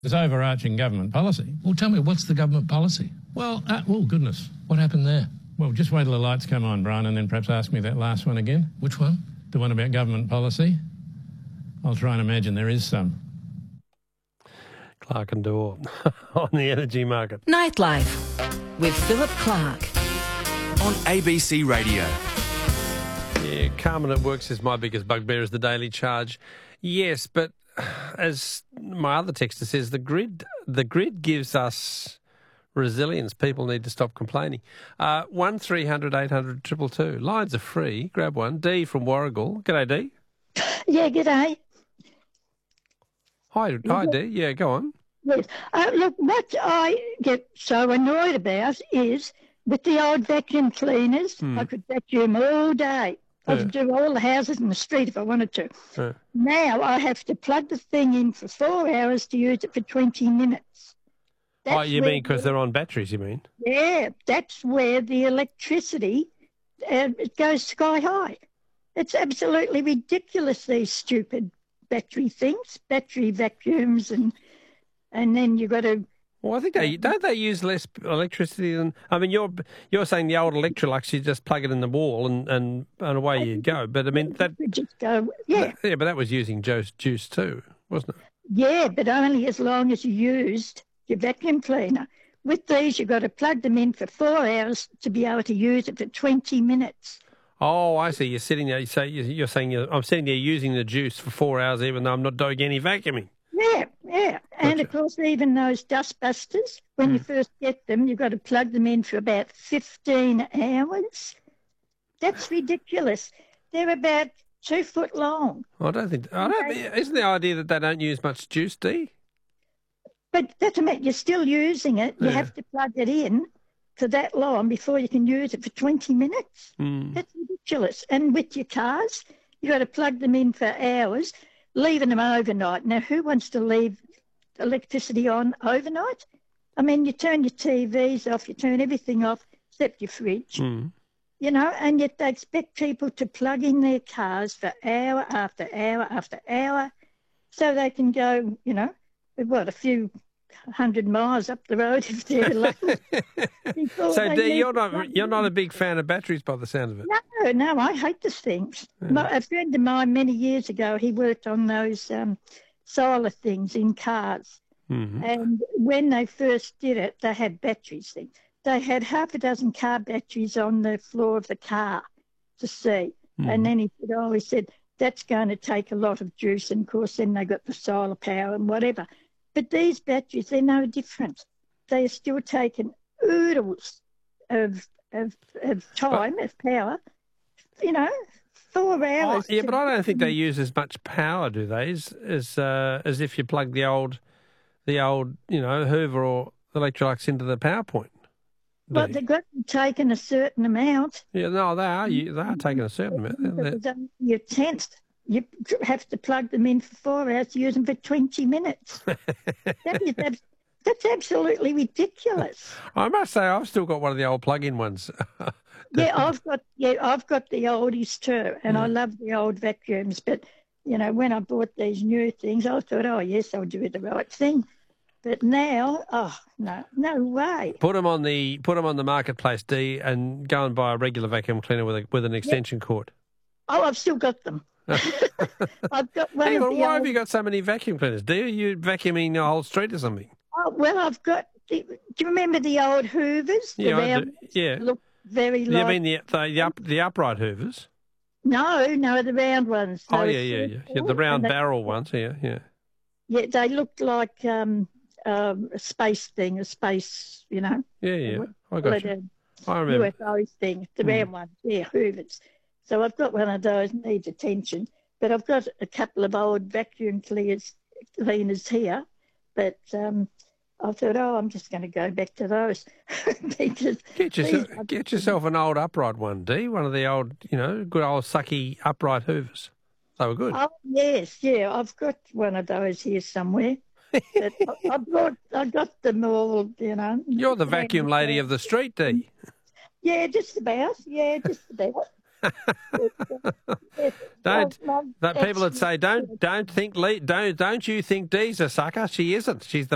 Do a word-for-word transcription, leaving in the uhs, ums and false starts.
There's overarching government policy. Well, tell me, what's the government policy? Well, uh, oh, goodness. What happened there? Well, just wait till the lights come on, Brian, and then perhaps ask me that last one again. Which one? The one about government policy. I'll try and imagine there is some. Clark and Dorr on the energy market. Nightlife with Philip Clark. On A B C Radio. Yeah, Carmen at work says my biggest bugbear is the daily charge. Yes, but as my other texter says, the grid the grid gives us resilience. People need to stop complaining. Uh, one three hundred eight hundred two two two. Lines are free. Grab one. D from Warragul. G'day, D. Yeah, g'day. Hi, hi, D. Yeah, go on. Yes. Uh, look, what I get so annoyed about is with the old vacuum cleaners, Hmm. I could vacuum all day. I could Yeah. do all the houses in the street if I wanted to. Yeah. Now I have to plug the thing in for four hours to use it for twenty minutes. Oh, That's you where mean because the- they're on batteries, you mean? Yeah, that's where the electricity, uh, it goes sky high. It's absolutely ridiculous, these stupid battery things, battery vacuums, and and then you've got to... Well, I think they don't they use less electricity than. I mean, you're you're saying the old Electrolux, you just plug it in the wall and, and, and away you go. But I mean that. You just go, yeah, that- yeah, but that was using juice juice too, wasn't it? yeah, but only as long as you used your vacuum cleaner. With these, you've got to plug them in for four hours to be able to use it for twenty minutes. Oh, I see. You're sitting there. You say you're saying you're, I'm sitting there using the juice for four hours, even though I'm not doing any vacuuming. Yeah, yeah. And of Gotcha. course, even those dust busters, when you first get them, you've got to plug them in for about fifteen hours. That's ridiculous. They're about two foot long. I don't think. I don't. Isn't the idea that they don't use much juice, D? But that's a matter, you're still using it. You Yeah. have to plug it in for that long before you can use it for twenty minutes. Mm. That's ridiculous. And with your cars, you've got to plug them in for hours, leaving them overnight. Now, who wants to leave electricity on overnight? I mean, you turn your T Vs off, you turn everything off except your fridge, Mm. you know, and yet they expect people to plug in their cars for hour after hour after hour so they can go, you know, what, a few hundred miles up the road if they're lucky. before So, they D, need you're to not plug you're in. not a big fan of batteries by the sound of it. No, no, I hate these things. My, a friend of mine many years ago, he worked on those um, solar things in cars. Mhm. And when they first did it, they had batteries then. They had half a dozen car batteries on the floor of the car to see. And then he said, oh, he said, that's going to take a lot of juice. And, of course, then they got the solar power and whatever. But these batteries, they're no different. They are still taking oodles of, of, of time, of power, you know, four Oh, hours. yeah, to- but I don't think they use as much power, do they? As as, uh, as if you plug the old, the old, you know, Hoover or Electrolux into the power point. But D. they've got to take in a certain amount. Yeah, no, they are. You, they are taking a certain amount. If They're- it's only your tenth, you have to plug them in for four hours, use them for twenty minutes. that is, abs- that's absolutely ridiculous. I must say, I've still got one of the old plug-in ones. Yeah, I've got yeah, I've got the oldies too, and I love the old vacuums. But you know, when I bought these new things, I thought, oh yes, I'll do the right thing. But now, oh no, no way. Put them on the put 'em on the marketplace, D, and go and buy a regular vacuum cleaner with a, with an extension cord. Oh, I've still got them. I've got one Hang of on, the why old, have you got so many vacuum cleaners? D, are you vacuuming the whole street or something? oh, well, I've got. The, do you remember the old Hoovers? The Yeah, I round do. Yeah. look very You like. mean the the, the, up, the upright Hoovers? No, no, the round ones. Oh Those yeah, yeah, yeah. yeah the circle, round and they- barrel ones. Yeah, yeah. Yeah, they looked like um, um, a space thing, a space, you know. Yeah, yeah. what- I call got it you. a I remember. U F O thing, the Mm. round one, yeah, Hoovers. So I've got one of those, needs attention. But I've got a couple of old vacuum cleaners, cleaners here. But um, I thought, oh, I'm just going to go back to those. because Get yourself, these are- get yourself an old upright one, D. One of the old, you know, good old sucky upright Hoovers. They were good. Oh, yes, yeah, I've got one of those here somewhere. But I, I brought, I got them all, you know. You're the vacuum lady of the street, D. Yeah, just about. Yeah, just about. Don't Well, that people that that's- say don't don't think Le- don't don't you think Dee's a sucker? She isn't. She's the